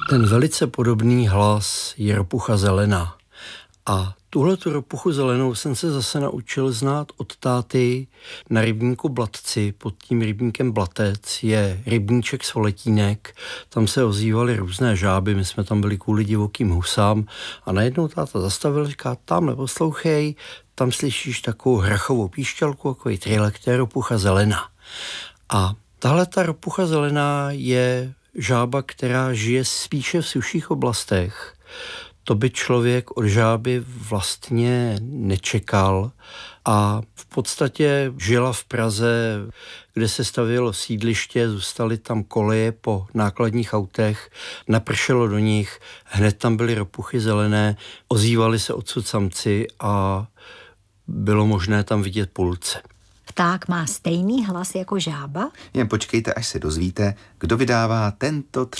Ten velice podobný hlas je ropucha zelená. A tuhletu ropuchu zelenou jsem se zase naučil znát od táty na rybníku Blatci. Pod tím rybníkem Blatec je rybníček Svoletínek. Tam se ozývaly různé žáby, my jsme tam byli kvůli divokým husám. A najednou táta zastavil, říká, tamhle poslouchej, tam slyšíš takovou hrachovou píšťalku, takový trilek, to je ropucha zelená. A tahle ta ropucha zelená je žába, která žije spíše v suších oblastech. To by člověk od žáby vlastně nečekal a v podstatě žila v Praze, kde se stavělo sídliště, zůstaly tam koleje po nákladních autech, napršelo do nich, hned tam byly ropuchy zelené, ozývali se odsud samci a bylo možné tam vidět pulce. Pták má stejný hlas jako žába? Jen počkejte, až se dozvíte, kdo vydává tento